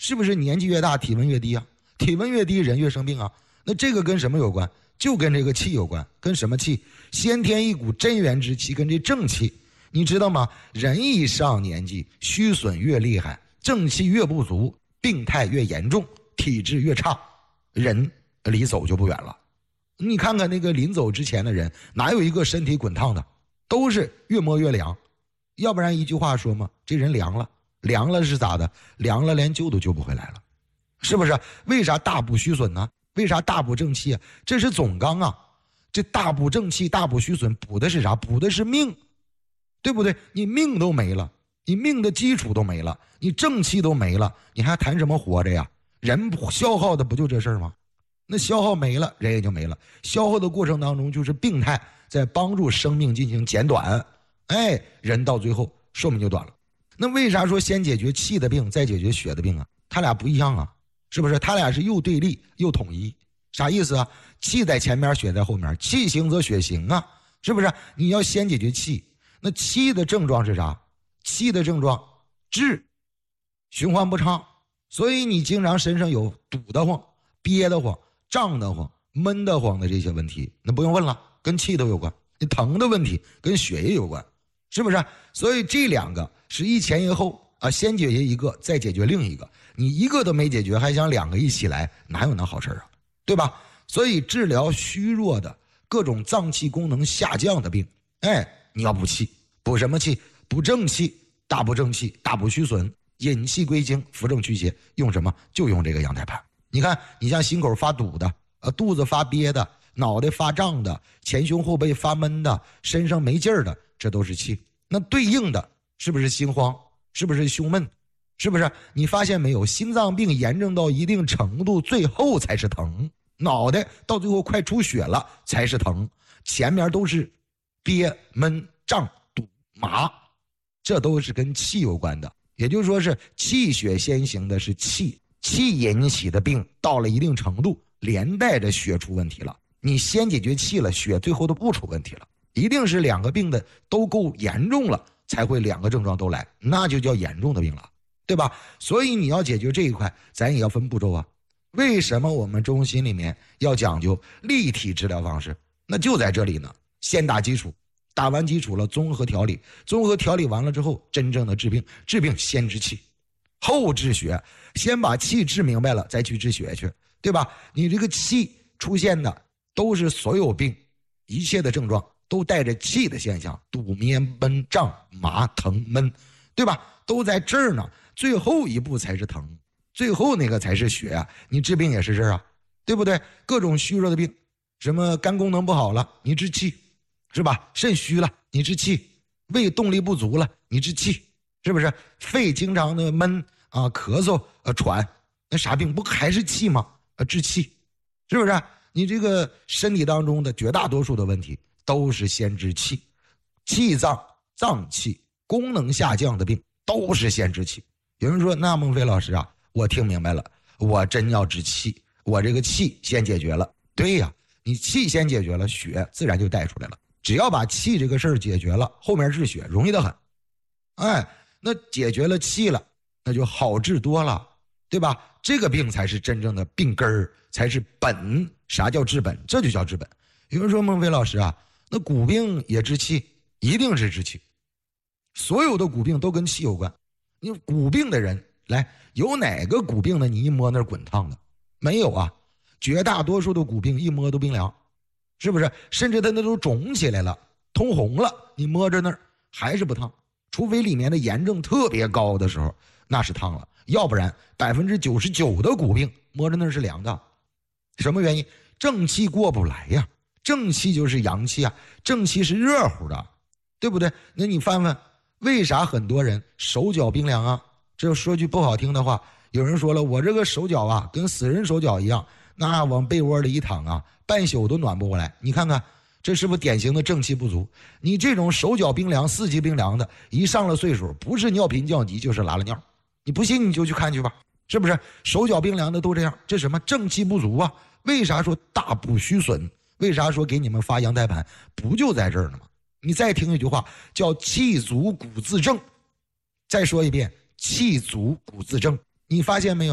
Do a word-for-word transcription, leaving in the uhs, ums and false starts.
是不是年纪越大体温越低啊？体温越低人越生病啊？那这个跟什么有关？就跟这个气有关。跟什么气？先天一股真元之气，跟这正气。你知道吗？人一上年纪，虚损越厉害，正气越不足，病态越严重，体质越差，人离走就不远了。你看看那个临走之前的人，哪有一个身体滚烫的？都是越摸越凉。要不然一句话说嘛，这人凉了。凉了是咋的？凉了连救都救不回来了，是不是？为啥大补虚损呢？为啥大补正气啊？这是总纲啊。这大补正气，大补虚损，补的是啥？补的是命，对不对？你命都没了，你命的基础都没了，你正气都没了，你还谈什么活着呀？人消耗的不就这事儿吗？那消耗没了，人也就没了。消耗的过程当中就是病态在帮助生命进行减短，哎，人到最后寿命就短了。那为啥说先解决气的病再解决血的病啊？他俩不一样啊，是不是？他俩是又对立又统一。啥意思啊？气在前面，血在后面，气行则血行啊，是不是？你要先解决气。那气的症状是啥？气的症状滞，循环不畅，所以你经常身上有堵得慌、憋得慌、胀得慌、闷得慌的这些问题，那不用问了，跟气都有关。你疼的问题跟血液有关，是不是？所以这两个是一前一后啊，先解决一个再解决另一个，你一个都没解决还想两个一起来，哪有那好事啊？对吧？所以治疗虚弱的各种脏器功能下降的病，哎，你要补气。补什么气？补正气，大补正气，大补虚损，引气归经，扶正祛邪。用什么？就用这个羊胎盘。你看，你像心口发堵的，呃，肚子发憋的，脑袋发胀的，前胸后背发闷的，身上没劲儿的，这都是气。那对应的是不是心慌？是不是胸闷？是不是？你发现没有？心脏病严重到一定程度，最后才是疼。脑袋到最后快出血了才是疼，前面都是憋闷胀堵麻，这都是跟气有关的。也就是说是气血先行的是气，气引起的病到了一定程度，连带着血出问题了。你先解决气了，血最后都不出问题了。一定是两个病的都够严重了，才会两个症状都来，那就叫严重的病了，对吧？所以你要解决这一块，咱也要分步骤啊。为什么我们中心里面要讲究立体治疗方式？那就在这里呢。先打基础，打完基础了，综合调理，综合调理完了之后，真正的治病，治病先治气，后治血。先把气治明白了，再去治血去，对吧？你这个气出现的都是所有病，一切的症状都带着气的现象，堵憋闷胀麻疼闷，对吧？都在这儿呢。最后一步才是疼，最后那个才是血啊！你治病也是这儿啊，对不对？各种虚弱的病，什么肝功能不好了，你治气，是吧？肾虚了，你治气；胃动力不足了，你治气，是不是？肺经常的闷啊、咳嗽、呃喘，那啥病不还是气吗？呃，治气，是不是？你这个身体当中的绝大多数的问题都是先治气，气脏、脏器功能下降的病都是先治气。有人说，那孟非老师啊，我听明白了，我真要治气，我这个气先解决了。对呀，你气先解决了，血自然就带出来了。只要把气这个事儿解决了，后面治血容易得很。哎，那解决了气了，那就好治多了，对吧？这个病才是真正的病根儿，才是本。啥叫治本？这就叫治本。有人说，孟非老师啊，那骨病也治气？一定是治气。所有的骨病都跟气有关。你骨病的人来，有哪个骨病的你一摸那儿滚烫的？没有啊。绝大多数的骨病一摸都冰凉，是不是？甚至它那都肿起来了，通红了，你摸着那儿还是不烫。除非里面的炎症特别高的时候，那是烫了，要不然百分之九十九的骨病摸着那儿是凉的。什么原因？正气过不来呀。正气就是阳气啊，正气是热乎的，对不对？那你翻翻，为啥很多人手脚冰凉啊？这说句不好听的话，有人说了，我这个手脚啊跟死人手脚一样，那往被窝里一躺啊，半宿都暖不过来。你看看这是不是典型的正气不足？你这种手脚冰凉、四季冰凉的，一上了岁数，不是尿频降急就是拉了尿。你不信你就去看去吧，是不是？手脚冰凉的都这样，这什么正气不足啊？为啥说大补虚损？为啥说给你们发羊胎盘？不就在这儿呢吗？你再听一句话，叫气足骨自正。再说一遍，气足骨自正。你发现没有？